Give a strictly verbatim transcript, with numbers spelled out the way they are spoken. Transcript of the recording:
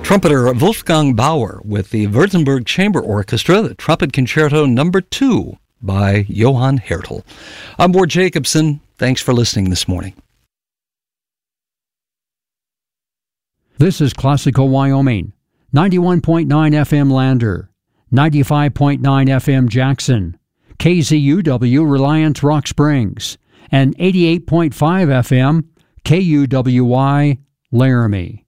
Trumpeter Wolfgang Bauer with the Württemberg Chamber Orchestra, the Trumpet Concerto Number Two by Johann Hertel. I'm Ward Jacobson. Thanks for listening this morning. This is Classical Wyoming, ninety-one point nine F M Lander, ninety-five point nine F M Jackson, K Z U W Reliance Rock Springs, and eighty-eight point five F M K U W Y Laramie.